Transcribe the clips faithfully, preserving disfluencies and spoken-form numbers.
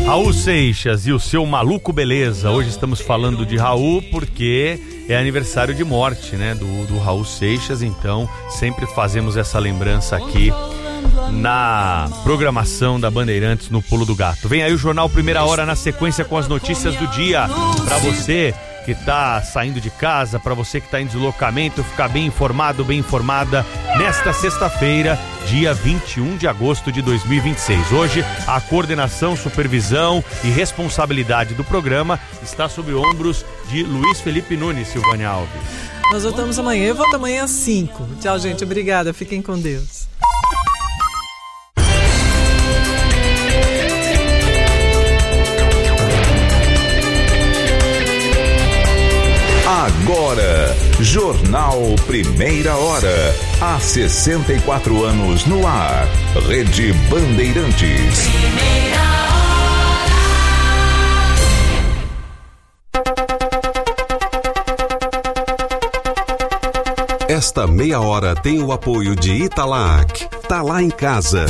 Raul Seixas e o seu Maluco Beleza. Hoje estamos falando de Raul porque é aniversário de morte, né, do, do Raul Seixas, então sempre fazemos essa lembrança aqui na programação da Bandeirantes no Pulo do Gato. Vem aí o Jornal Primeira Hora na sequência com as notícias do dia. Para você que tá saindo de casa, para você que tá em deslocamento, ficar bem informado, bem informada nesta sexta-feira, dia vinte e um de agosto de dois mil e vinte e seis. Hoje, a coordenação, supervisão e responsabilidade do programa está sob ombros de Luiz Felipe Nunes, Silvânia Alves. Nós voltamos amanhã, eu volto amanhã às cinco. Tchau, gente, obrigada, fiquem com Deus. Agora, Jornal Primeira Hora. Há sessenta e quatro anos no ar. Rede Bandeirantes. Primeira Hora. Esta meia hora tem o apoio de Italac. Tá lá em casa.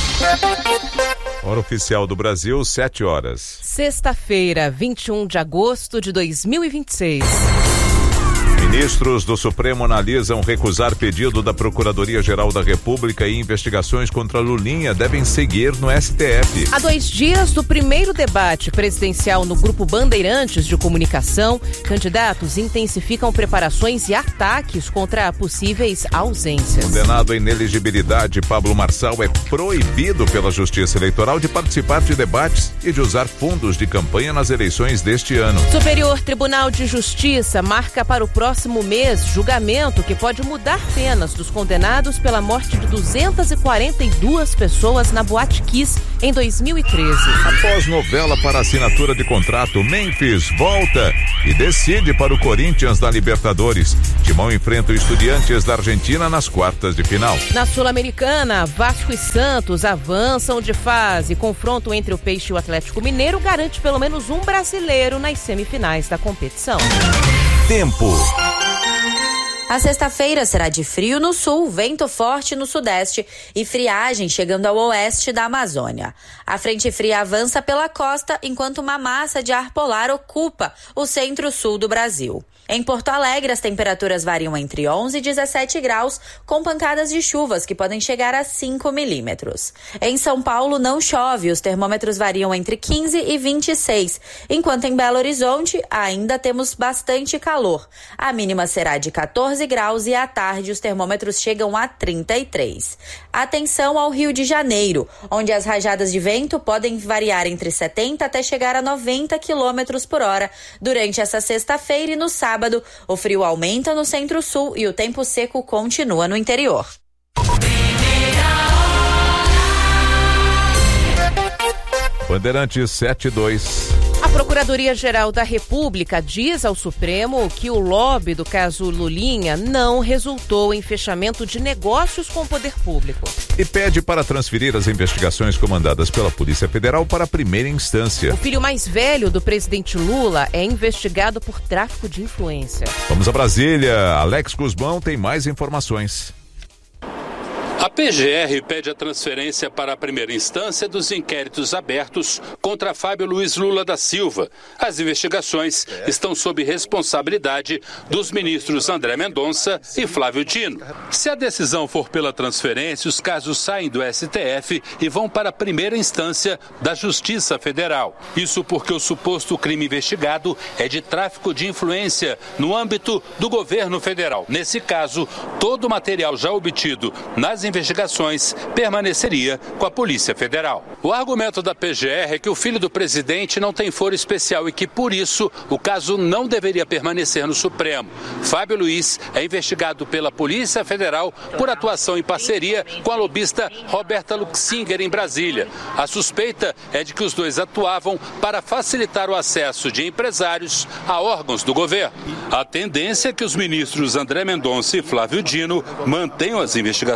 Hora oficial do Brasil, sete horas. Sexta-feira, vinte e um de agosto de dois mil e vinte e seis. Ministros do Supremo analisam recusar pedido da Procuradoria-Geral da República e investigações contra Lulinha devem seguir no S T F. Há dois dias do primeiro debate presidencial no Grupo Bandeirantes de Comunicação, candidatos intensificam preparações e ataques contra possíveis ausências. Condenado à inelegibilidade, Pablo Marçal é proibido pela Justiça Eleitoral de participar de debates e de usar fundos de campanha nas eleições deste ano. Superior Tribunal de Justiça marca para o próximo mês julgamento que pode mudar penas dos condenados pela morte de duzentas e quarenta e duas pessoas na Boate Kiss em dois mil e treze. Após novela para assinatura de contrato, Memphis volta e decide para o Corinthians da Libertadores. Timão enfrenta o Estudiantes da Argentina nas quartas de final. Na Sul-Americana, Vasco e Santos avançam de fase. Confronto entre o Peixe e o Atlético Mineiro garante pelo menos um brasileiro nas semifinais da competição. Tempo. A sexta-feira será de frio no sul, vento forte no sudeste e friagem chegando ao oeste da Amazônia. A frente fria avança pela costa, enquanto uma massa de ar polar ocupa o centro-sul do Brasil. Em Porto Alegre, as temperaturas variam entre onze e dezessete graus, com pancadas de chuvas que podem chegar a cinco milímetros. Em São Paulo, não chove, os termômetros variam entre quinze e vinte e seis, enquanto em Belo Horizonte ainda temos bastante calor. A mínima será de quatorze graus e à tarde os termômetros chegam a trinta e três. Atenção ao Rio de Janeiro, onde as rajadas de vento podem variar entre setenta até chegar a noventa quilômetros por hora durante essa sexta-feira e no sábado. O frio aumenta no centro-sul e o tempo seco continua no interior. Bandeirantes sete dois. A Procuradoria-Geral da República diz ao Supremo que o lobby do caso Lulinha não resultou em fechamento de negócios com o poder público. E pede para transferir as investigações comandadas pela Polícia Federal para a primeira instância. O filho mais velho do presidente Lula é investigado por tráfico de influência. Vamos a Brasília. Alex Guzmão tem mais informações. A P G R pede a transferência para a primeira instância dos inquéritos abertos contra Fábio Luiz Lula da Silva. As investigações estão sob responsabilidade dos ministros André Mendonça e Flávio Dino. Se a decisão for pela transferência, os casos saem do S T F e vão para a primeira instância da Justiça Federal. Isso porque o suposto crime investigado é de tráfico de influência no âmbito do governo federal. Nesse caso, todo o material já obtido nas investigações permaneceria com a Polícia Federal. O argumento da P G R é que o filho do presidente não tem foro especial e que, por isso, o caso não deveria permanecer no Supremo. Fábio Luiz é investigado pela Polícia Federal por atuação em parceria com a lobista Roberta Luxinger em Brasília. A suspeita é de que os dois atuavam para facilitar o acesso de empresários a órgãos do governo. A tendência é que os ministros André Mendonça e Flávio Dino mantenham as investigações no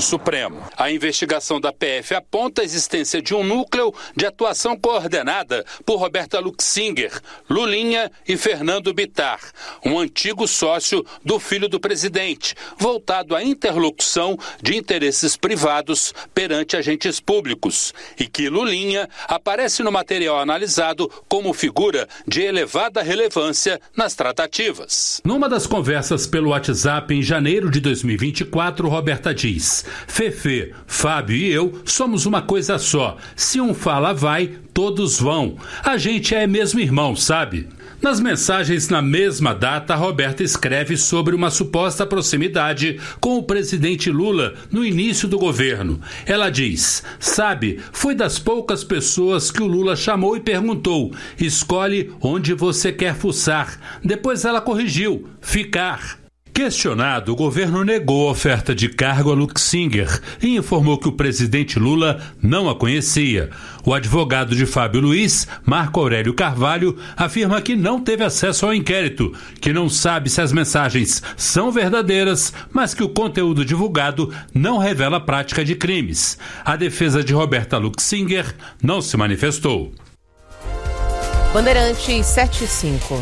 Supremo. A investigação da P F aponta a existência de um núcleo de atuação coordenada por Roberta Luxinger, Lulinha e Fernando Bittar, um antigo sócio do filho do presidente, voltado à interlocução de interesses privados perante agentes públicos, e que Lulinha aparece no material analisado como figura de elevada relevância nas tratativas. Numa das conversas pelo WhatsApp em janeiro de dois mil e vinte e quatro, Roberta diz: Fefe, Fábio e eu somos uma coisa só. Se um fala vai, todos vão. A gente é mesmo irmão, sabe? Nas mensagens na mesma data, Roberta escreve sobre uma suposta proximidade com o presidente Lula no início do governo. Ela diz: sabe, foi das poucas pessoas que o Lula chamou e perguntou: escolhe onde você quer fuçar. Depois ela corrigiu: ficar. Questionado, o governo negou a oferta de cargo a Luxinger e informou que o presidente Lula não a conhecia. O advogado de Fábio Luiz, Marco Aurélio Carvalho, afirma que não teve acesso ao inquérito, que não sabe se as mensagens são verdadeiras, mas que o conteúdo divulgado não revela a prática de crimes. A defesa de Roberta Luxinger não se manifestou. Bandeirantes sete e cinco.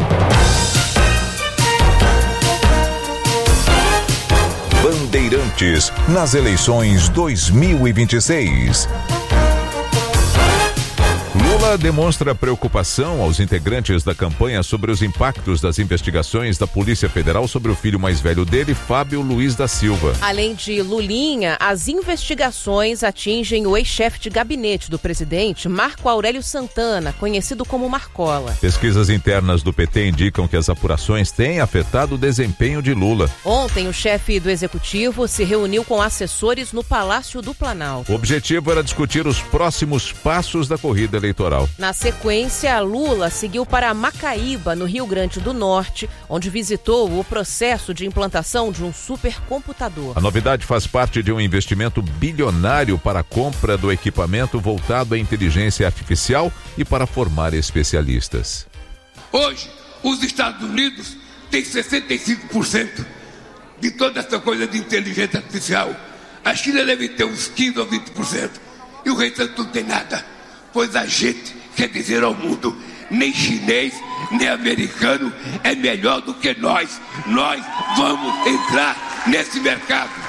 Bandeirantes nas eleições dois mil e vinte e seis. Lula demonstra preocupação aos integrantes da campanha sobre os impactos das investigações da Polícia Federal sobre o filho mais velho dele, Fábio Luiz da Silva. Além de Lulinha, as investigações atingem o ex-chefe de gabinete do presidente, Marco Aurélio Santana, conhecido como Marcola. Pesquisas internas do P T indicam que as apurações têm afetado o desempenho de Lula. Ontem, o chefe do executivo se reuniu com assessores no Palácio do Planalto. O objetivo era discutir os próximos passos da corrida eleitoral. Na sequência, Lula seguiu para Macaíba, no Rio Grande do Norte, onde visitou o processo de implantação de um supercomputador. A novidade faz parte de um investimento bilionário para a compra do equipamento voltado à inteligência artificial e para formar especialistas. Hoje, os Estados Unidos têm sessenta e cinco por cento de toda essa coisa de inteligência artificial. A China deve ter uns quinze ou vinte por cento. E o restante não tem nada. Pois a gente quer dizer ao mundo: nem chinês, nem americano é melhor do que nós. Nós vamos entrar nesse mercado.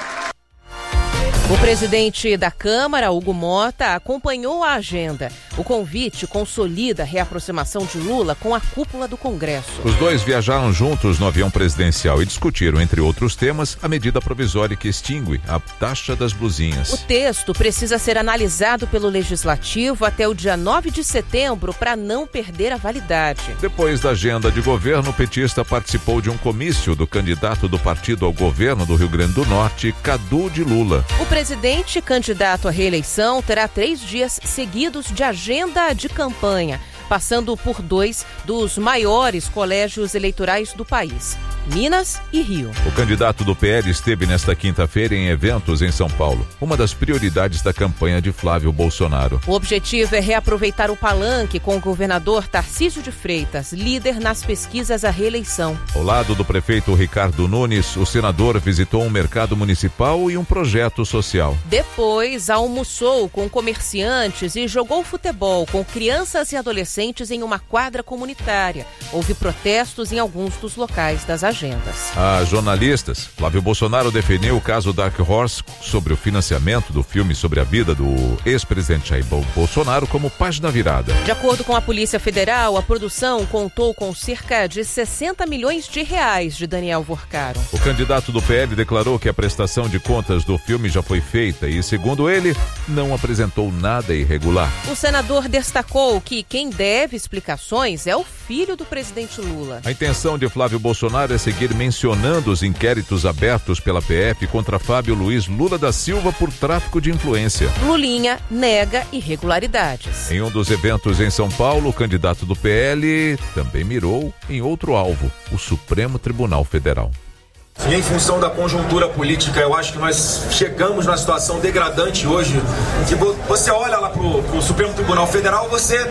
O presidente da Câmara, Hugo Mota, acompanhou a agenda. O convite consolida a reaproximação de Lula com a cúpula do Congresso. Os dois viajaram juntos no avião presidencial e discutiram, entre outros temas, a medida provisória que extingue a taxa das blusinhas. O texto precisa ser analisado pelo Legislativo até o dia nove de setembro para não perder a validade. Depois da agenda de governo, o petista participou de um comício do candidato do partido ao governo do Rio Grande do Norte, Cadu de Lula. O presidente candidato à reeleição terá três dias seguidos de agenda de campanha, passando por dois dos maiores colégios eleitorais do país, Minas e Rio. O candidato do P L esteve nesta quinta-feira em eventos em São Paulo, uma das prioridades da campanha de Flávio Bolsonaro. O objetivo é reaproveitar o palanque com o governador Tarcísio de Freitas, líder nas pesquisas à reeleição. Ao lado do prefeito Ricardo Nunes, o senador visitou um mercado municipal e um projeto social. Depois, almoçou com comerciantes e jogou futebol com crianças e adolescentes em uma quadra comunitária. Houve protestos em alguns dos locais das agendas. A jornalistas, Flávio Bolsonaro definiu o caso Dark Horse sobre o financiamento do filme sobre a vida do ex-presidente Jair Bolsonaro como página virada. De acordo com a Polícia Federal, a produção contou com cerca de sessenta milhões de reais de Daniel Vorcaro. O candidato do P L declarou que a prestação de contas do filme já foi feita e, segundo ele, não apresentou nada irregular. O senador destacou que quem deve explicações é o filho do presidente Lula. A intenção de Flávio Bolsonaro é seguir mencionando os inquéritos abertos pela P F contra Fábio Luiz Lula da Silva por tráfico de influência. Lulinha nega irregularidades. Em um dos eventos em São Paulo, o candidato do P L também mirou em outro alvo, o Supremo Tribunal Federal. E em função da conjuntura política, eu acho que nós chegamos numa situação degradante hoje, que você olha lá pro, pro Supremo Tribunal Federal, você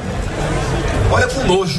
olha com nojo,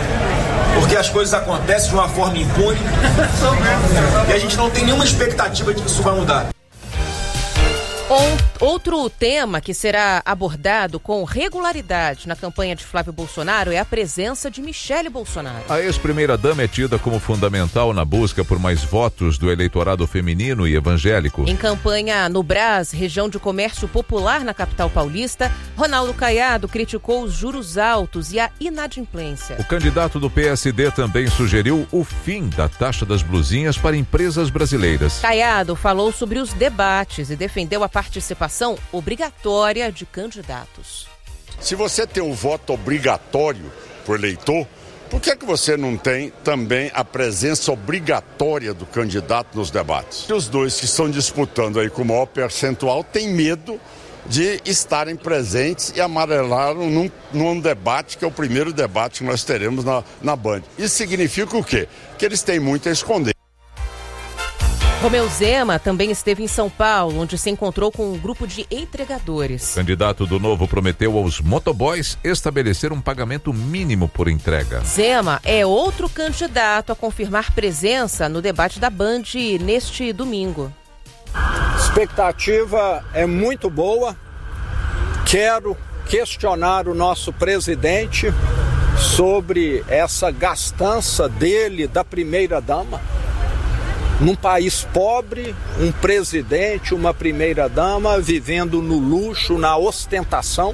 porque as coisas acontecem de uma forma impune e a gente não tem nenhuma expectativa de que isso vai mudar. Outro tema que será abordado com regularidade na campanha de Flávio Bolsonaro é a presença de Michele Bolsonaro. A ex-primeira-dama é tida como fundamental na busca por mais votos do eleitorado feminino e evangélico. Em campanha no Brás, região de comércio popular na capital paulista, Ronaldo Caiado criticou os juros altos e a inadimplência. O candidato do P S D também sugeriu o fim da taxa das blusinhas para empresas brasileiras. Caiado falou sobre os debates e defendeu a participação obrigatória de candidatos. Se você tem um voto obrigatório por eleitor, por que, que você não tem também a presença obrigatória do candidato nos debates? Os dois que estão disputando aí com o maior percentual têm medo de estarem presentes e amarelaram num, num debate que é o primeiro debate que nós teremos na, na Band. Isso significa o quê? Que eles têm muito a esconder. Romeu Zema também esteve em São Paulo, onde se encontrou com um grupo de entregadores. O candidato do Novo prometeu aos motoboys estabelecer um pagamento mínimo por entrega. Zema é outro candidato a confirmar presença no debate da Band neste domingo. Expectativa é muito boa. Quero questionar o nosso presidente sobre essa gastança dele, da primeira-dama. Num país pobre, um presidente, uma primeira-dama vivendo no luxo, na ostentação.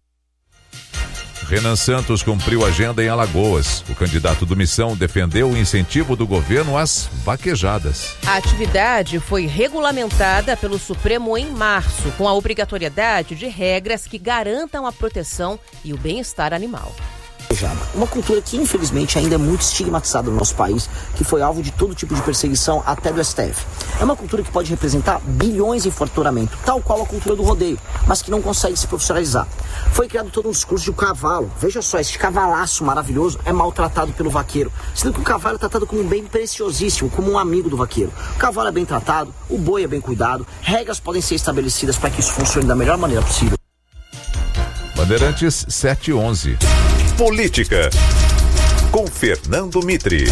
Renan Santos cumpriu agenda em Alagoas. O candidato do Missão defendeu o incentivo do governo às vaquejadas. A atividade foi regulamentada pelo Supremo em março, com a obrigatoriedade de regras que garantam a proteção e o bem-estar animal. Uma cultura que infelizmente ainda é muito estigmatizada no nosso país, que foi alvo de todo tipo de perseguição até do S T F. É uma cultura que pode representar bilhões em faturamento, tal qual a cultura do rodeio, mas que não consegue se profissionalizar. Foi criado todo um discurso de um cavalo. Veja só, esse cavalaço maravilhoso é maltratado pelo vaqueiro, sendo que o cavalo é tratado como um bem preciosíssimo, como um amigo do vaqueiro. O cavalo é bem tratado, o boi é bem cuidado, regras podem ser estabelecidas para que isso funcione da melhor maneira possível. Bandeirantes sete e onze. Política, com Fernando Mitre.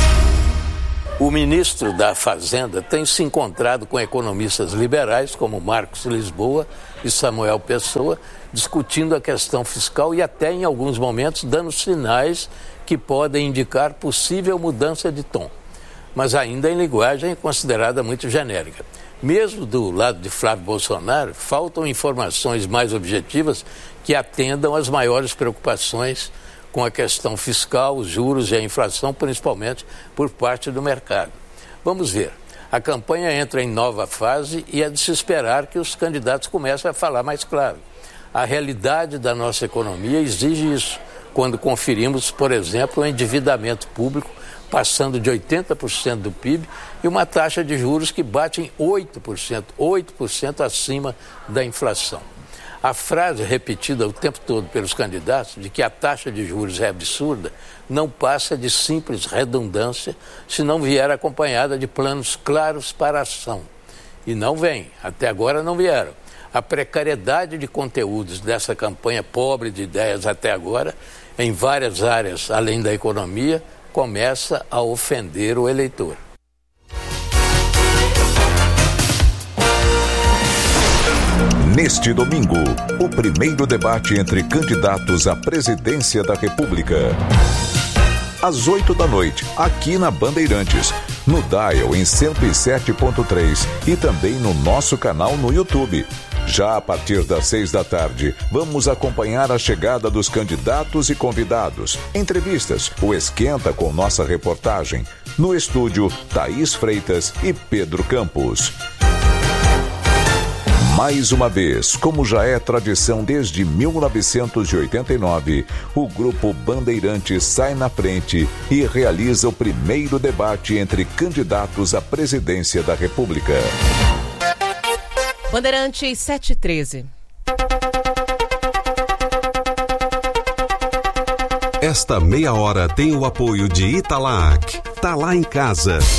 O ministro da Fazenda tem se encontrado com economistas liberais como Marcos Lisboa e Samuel Pessoa, discutindo a questão fiscal e até, em alguns momentos, dando sinais que podem indicar possível mudança de tom, mas ainda em linguagem considerada muito genérica. Mesmo do lado de Flávio Bolsonaro, faltam informações mais objetivas que atendam às maiores preocupações com a questão fiscal, os juros e a inflação, principalmente por parte do mercado. Vamos ver. A campanha entra em nova fase e é de se esperar que os candidatos comecem a falar mais claro. A realidade da nossa economia exige isso, quando conferimos, por exemplo, o endividamento público passando de oitenta por cento do P I B e uma taxa de juros que bate em oito por cento, oito por cento acima da inflação. A frase repetida o tempo todo pelos candidatos de que a taxa de juros é absurda não passa de simples redundância se não vier acompanhada de planos claros para a ação. E não vem, até agora não vieram. A precariedade de conteúdos dessa campanha pobre de ideias até agora, em várias áreas além da economia, começa a ofender o eleitor. Neste domingo, o primeiro debate entre candidatos à presidência da República. Às oito da noite, aqui na Bandeirantes, no Dial em cento e sete ponto três e também no nosso canal no YouTube. Já a partir das seis da tarde, vamos acompanhar a chegada dos candidatos e convidados, entrevistas, o Esquenta com nossa reportagem. No estúdio, Thaís Freitas e Pedro Campos. Mais uma vez, como já é tradição desde mil novecentos e oitenta e nove, o Grupo Bandeirantes sai na frente e realiza o primeiro debate entre candidatos à presidência da República. Bandeirantes sete e treze. Esta meia hora tem o apoio de Italac. Tá lá em casa.